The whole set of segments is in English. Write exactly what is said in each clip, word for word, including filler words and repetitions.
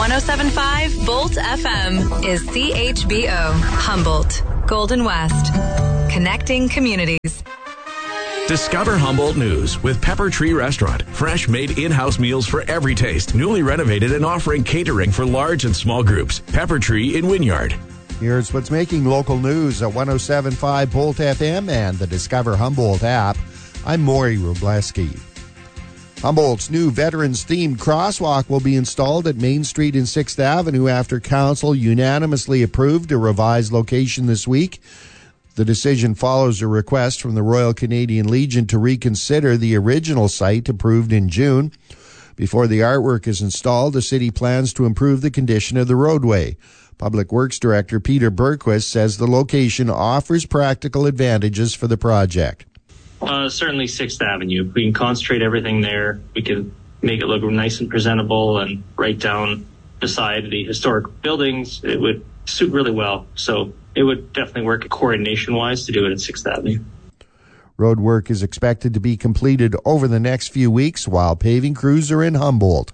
one oh seven point five Bolt F M is C H B O, Humboldt, Golden West. Connecting communities. Discover Humboldt News with Pepper Tree Restaurant. Fresh made in-house meals for every taste. Newly renovated and offering catering for large and small groups. Pepper Tree in Wynyard. Here's what's making local news at one oh seven point five Bolt F M and the Discover Humboldt app. I'm Maury Robleski. Humboldt's new veterans-themed crosswalk will be installed at Main Street and sixth Avenue after Council unanimously approved a revised location this week. The decision follows a request from the Royal Canadian Legion to reconsider the original site approved in June. Before the artwork is installed, the city plans to improve the condition of the roadway. Public Works Director Peter Berquist says the location offers practical advantages for the project. Uh, certainly sixth Avenue. If we can concentrate everything there, we can make it look nice and presentable, and right down beside the historic buildings, it would suit really well. So it would definitely work coordination-wise to do it at sixth Avenue. Road work is expected to be completed over the next few weeks while paving crews are in Humboldt.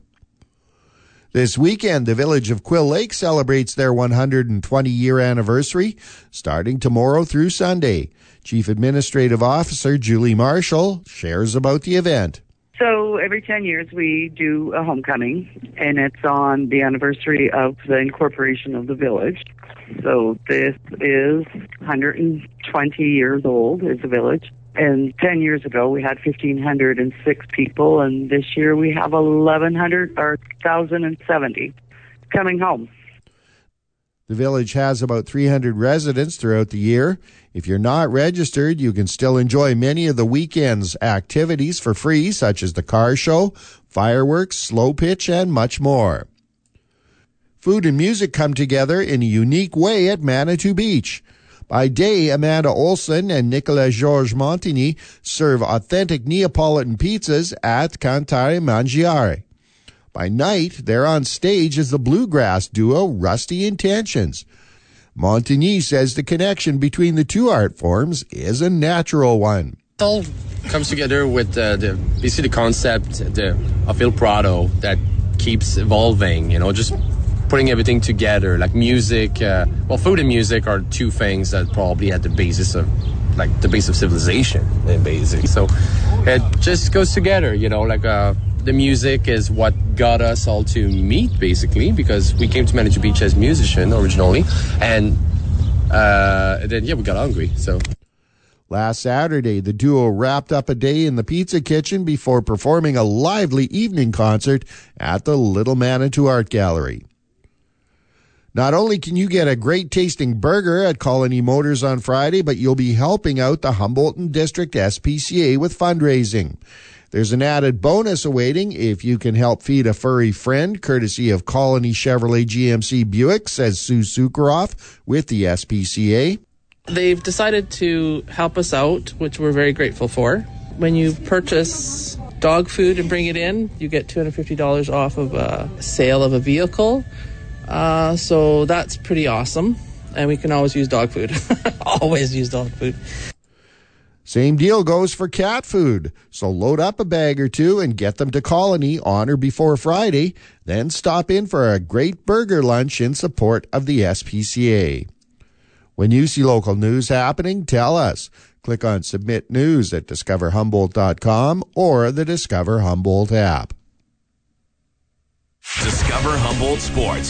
This weekend, the village of Quill Lake celebrates their one hundred twenty-year anniversary, starting tomorrow through Sunday. Chief Administrative Officer Julie Marshall shares about the event. So every ten years we do a homecoming, and it's on the anniversary of the incorporation of the village. So this is one hundred twenty years old as a village. And ten years ago we had one thousand five hundred six people, and this year we have eleven hundred or one thousand seventy coming home. The village has about three hundred residents throughout the year. If you're not registered, you can still enjoy many of the weekend's activities for free, such as the car show, fireworks, slow pitch, and much more. Food and music come together in a unique way at Manitou Beach. By day, Amanda Olson and Nicolas Georges Montigny serve authentic Neapolitan pizzas at Cantare Mangiare. By night, they're on stage as the bluegrass duo Rusty Intentions. Montigny says the connection between the two art forms is a natural one. It all comes together with uh, the basically the concept the, of Il Prado that keeps evolving, you know, just putting everything together, like music, uh, well, food and music are two things that probably at the basis of, like, the base of civilization, basically. So it just goes together, you know, like uh, the music is what got us all to meet, basically, because we came to Manitou Beach as musicians originally, and uh, then, yeah, we got hungry, so... Last Saturday, the duo wrapped up a day in the pizza kitchen before performing a lively evening concert at the Little Manitou Art Gallery. Not only can you get a great-tasting burger at Colony Motors on Friday, but you'll be helping out the Humboldt District S P C A with fundraising. There's an added bonus awaiting if you can help feed a furry friend, courtesy of Colony Chevrolet G M C Buick, says Sue Sukoroff with the S P C A. They've decided to help us out, which we're very grateful for. When you purchase dog food and bring it in, you get two hundred fifty dollars off of a sale of a vehicle. Uh, so that's pretty awesome. And we can always use dog food. Always use dog food. Same deal goes for cat food. So load up a bag or two and get them to Colony on or before Friday. Then stop in for a great burger lunch in support of the S P C A. When you see local news happening, tell us. Click on Submit News at discover humboldt dot com or the Discover Humboldt app. Discover Humboldt Sports.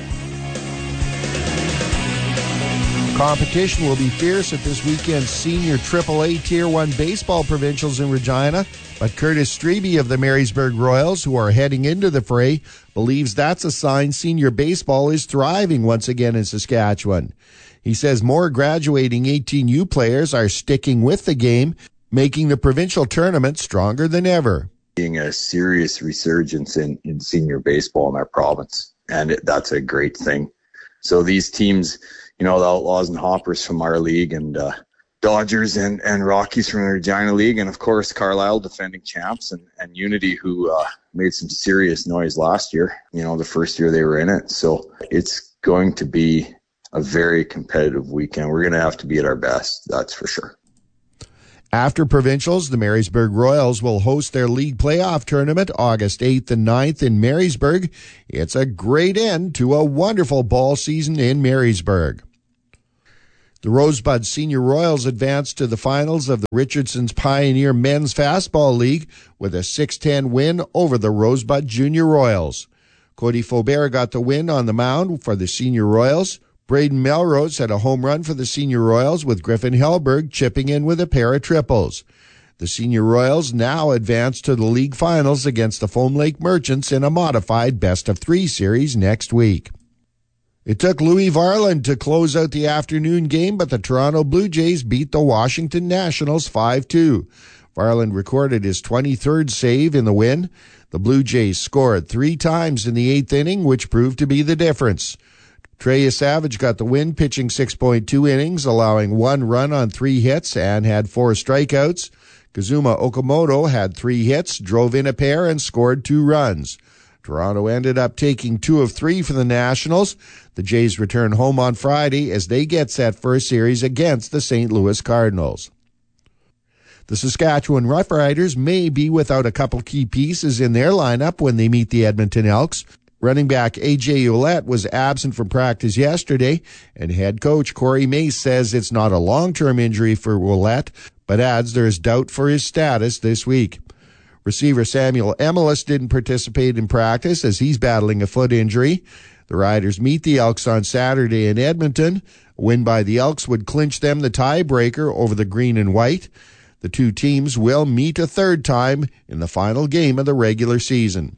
Competition will be fierce at this weekend's senior triple A Tier one baseball provincials in Regina, but Curtis Strebe of the Marysburg Royals, who are heading into the fray, believes that's a sign senior baseball is thriving once again in Saskatchewan. He says more graduating eighteen U players are sticking with the game, making the provincial tournament stronger than ever. Being a serious resurgence in, in senior baseball in our province, and it, that's a great thing. So these teams, you know, the Outlaws and Hoppers from our league, and uh, Dodgers and, and Rockies from the Regina League, and of course Carlisle defending champs, and, and Unity, who uh, made some serious noise last year, you know, the first year they were in it. So it's going to be a very competitive weekend. We're going to have to be at our best, that's for sure. After provincials, the Marysburg Royals will host their league playoff tournament August eighth and ninth in Marysburg. It's a great end to a wonderful ball season in Marysburg. The Rosebud Senior Royals advanced to the finals of the Richardson's Pioneer Men's Fastball League with a six ten win over the Rosebud Junior Royals. Cody Faubert got the win on the mound for the Senior Royals. Braden Melrose had a home run for the Senior Royals, with Griffin Hellberg chipping in with a pair of triples. The Senior Royals now advance to the league finals against the Foam Lake Merchants in a modified best-of-three series next week. It took Louis Varland to close out the afternoon game, but the Toronto Blue Jays beat the Washington Nationals five two. Varland recorded his twenty-third save in the win. The Blue Jays scored three times in the eighth inning, which proved to be the difference. Treya Savage got the win, pitching six point two innings, allowing one run on three hits, and had four strikeouts. Kazuma Okamoto had three hits, drove in a pair, and scored two runs. Toronto ended up taking two of three for the Nationals. The Jays return home on Friday as they get set for a series against the Saint Louis Cardinals. The Saskatchewan Roughriders may be without a couple key pieces in their lineup when they meet the Edmonton Elks. Running back A J Ouellette was absent from practice yesterday, and head coach Corey Mace says it's not a long-term injury for Ouellette, but adds there is doubt for his status this week. Receiver Samuel Emilus didn't participate in practice as he's battling a foot injury. The Riders meet the Elks on Saturday in Edmonton. A win by the Elks would clinch them the tiebreaker over the Green and White. The two teams will meet a third time in the final game of the regular season.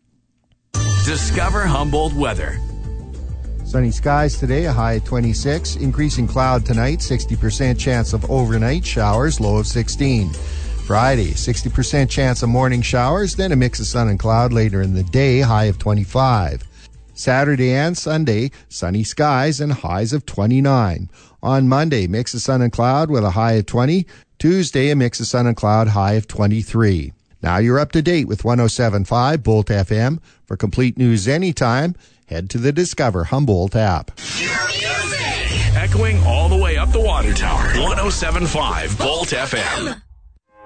Discover Humboldt weather. Sunny skies today, a high of twenty-six. Increasing cloud tonight, sixty percent chance of overnight showers, low of sixteen. Friday, sixty percent chance of morning showers, then a mix of sun and cloud later in the day, high of twenty-five. Saturday and Sunday, sunny skies and highs of twenty-nine. On Monday, mix of sun and cloud with a high of twenty. Tuesday, a mix of sun and cloud, high of twenty-three. Now you're up to date with one oh seven point five Bolt F M. For complete news anytime, head to the Discover Humboldt app. Echoing all the way up the water tower. one oh seven point five Bolt F M.